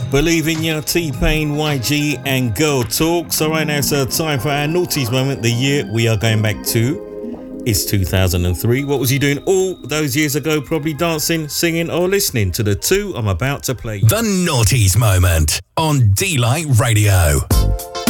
Believe in Ya, T-Pain, YG and Girl Talk. So right now it's time for our Naughties moment. The year we are going back to is 2003. What was you doing all those years ago? Probably dancing, singing or listening to the two I'm about to play. The Naughties moment on D-Light Radio.